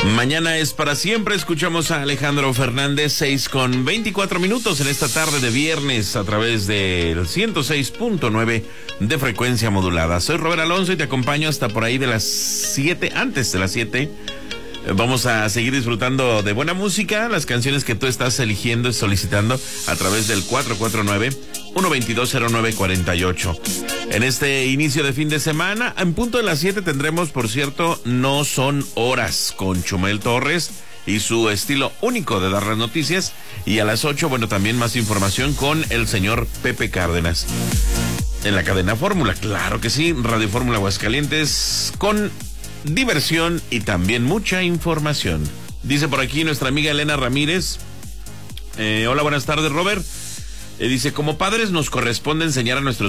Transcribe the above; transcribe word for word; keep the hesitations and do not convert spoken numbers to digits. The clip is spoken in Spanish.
Mañana es para siempre. Escuchamos a Alejandro Fernández, seis con veinticuatro minutos en esta tarde de viernes a través del ciento seis punto nueve de frecuencia modulada. Soy Robert Alonso y te acompaño hasta por ahí de las siete, antes de las siete. Vamos a seguir disfrutando de buena música, las canciones que tú estás eligiendo y solicitando a través del cuatro cuatro nueve, uno dos dos, cero nueve cuatro ocho. En este inicio de fin de semana, en punto de las siete tendremos, por cierto, No Son Horas con Chumel Torres y su estilo único de dar las noticias. Y a las ocho, bueno, también más información con el señor Pepe Cárdenas. En la cadena Fórmula, claro que sí, Radio Fórmula Aguascalientes, con diversión y también mucha información. Dice por aquí nuestra amiga Elena Ramírez. Eh, hola, buenas tardes, Robert. Eh, dice, como padres nos corresponde enseñar a nuestros